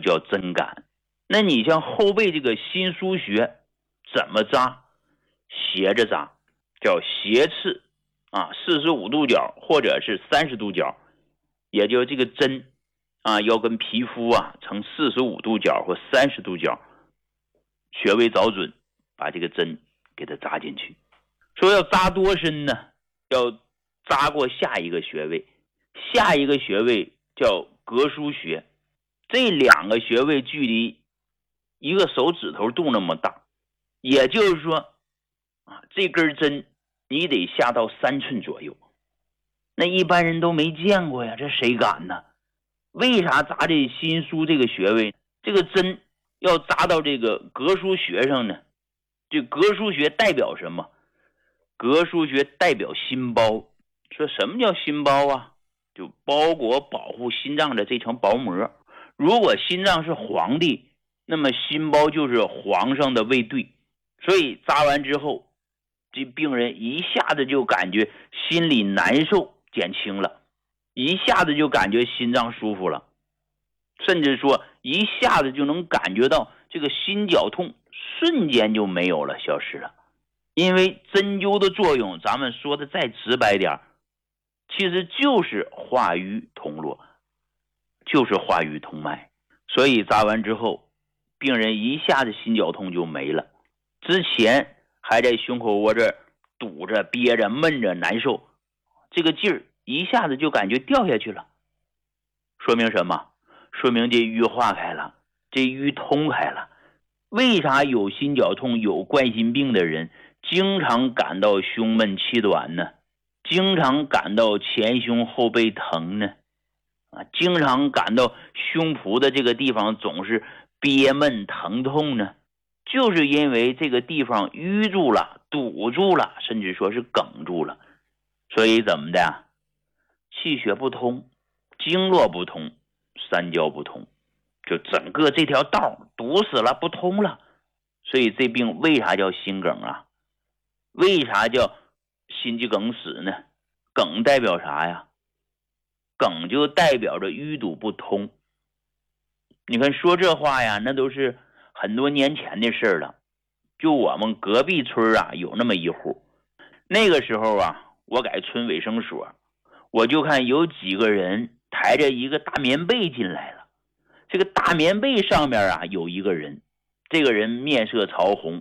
叫针感。那你像后背这个心腧穴怎么扎？斜着扎，叫斜刺45度角或者是30度角，也就这个针要跟皮肤成45度角或30度角，穴位找准，把这个针给它扎进去。说要扎多深呢？要扎过下一个穴位，下一个穴位叫膈腧穴，这2个穴位距离一个手指头肚那么大，也就是说这根针你得下到3寸左右。那一般人都没见过呀，这谁敢呢？为啥扎这心腧这个穴位？这个针要扎到这个膈腧穴上呢？这膈腧穴代表什么？膈腧穴代表心包。说什么叫心包啊？就包裹保护心脏的这层薄膜。如果心脏是皇帝，那么心包就是皇上的卫队。所以扎完之后，这病人一下子就感觉心里难受减轻了，一下子就感觉心脏舒服了，甚至说一下子就能感觉到这个心绞痛瞬间就没有了，消失了。因为针灸的作用，咱们说的再直白点，其实就是化瘀通络，就是化瘀通脉。所以扎完之后，病人一下子心绞痛就没了，之前还在胸口窝这儿堵着憋着闷着难受，这个劲儿一下子就感觉掉下去了。说明什么？说明这瘀化开了，这瘀通开了。为啥有心绞痛有冠心病的人经常感到胸闷气短呢？经常感到前胸后背疼呢？经常感到胸脯的这个地方总是憋闷疼痛呢？就是因为这个地方淤住了，堵住了，甚至说是梗住了。所以怎么的？气血不通，经络不通，三焦不通，就整个这条道堵死了，不通了。所以这病为啥叫心梗啊？为啥叫心肌梗死呢？梗代表啥呀？梗就代表着淤堵不通。你看说这话呀，那都是很多年前的事了。就我们隔壁村有那么一户，那个时候我改村卫生所，我就看有几个人抬着一个大棉被进来了。这个大棉被上面有一个人，这个人面色潮红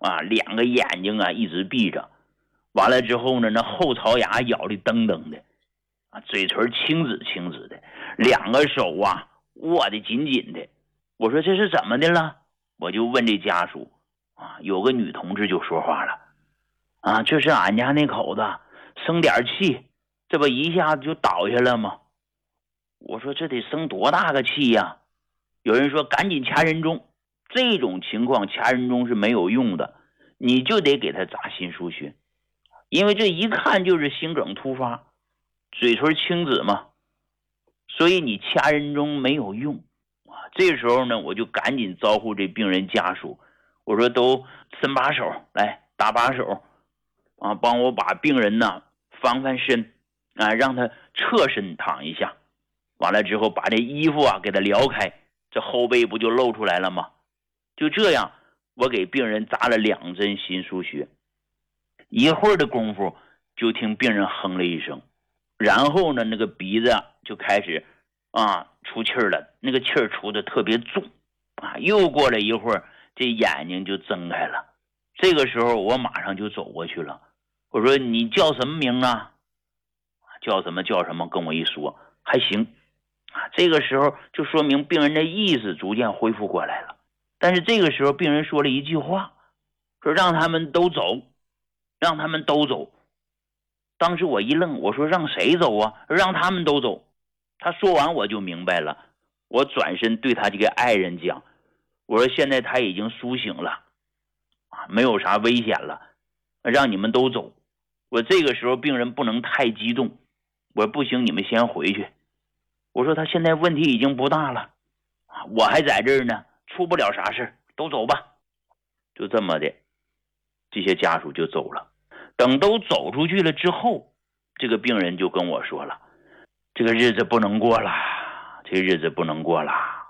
2个眼睛一直闭着，完了之后呢，那后槽牙咬得噔噔的嘴唇青紫青紫的，2个手握得紧紧的。我说这是怎么的了？我就问这家属有个女同志就说话了这是俺家那口子生点气，这不一下子就倒下了吗？我说这得生多大个气呀？有人说赶紧掐人中，这种情况掐人中是没有用的，你就得给他扎心腧穴，因为这一看就是心梗突发，嘴唇青紫嘛，所以你掐人中没有用这时候呢，我就赶紧招呼这病人家属，我说都伸把手来，搭把手帮我把病人翻翻身让他侧身躺一下，完了之后把这衣服给他撩开，这后背不就露出来了吗？就这样，我给病人扎了2针心腧穴。一会儿的功夫，就听病人哼了一声，然后呢，那个鼻子就开始出气儿了，那个气儿出的特别重又过了一会儿，这眼睛就睁开了。这个时候我马上就走过去了，我说你叫什么名啊？叫什么跟我一说还行这个时候就说明病人的意识逐渐恢复过来了。但是这个时候病人说了一句话，说让他们都走，让他们都走。当时我一愣，我说让谁走啊？让他们都走。他说完我就明白了，我转身对他这个爱人讲，我说现在他已经苏醒了没有啥危险了，让你们都走。我这个时候病人不能太激动，我说不行，你们先回去。我说他现在问题已经不大了我还在这儿呢，出不了啥事，都走吧。就这么的，这些家属就走了。等都走出去了之后，这个病人就跟我说了，这个日子不能过了，这个日子不能过了。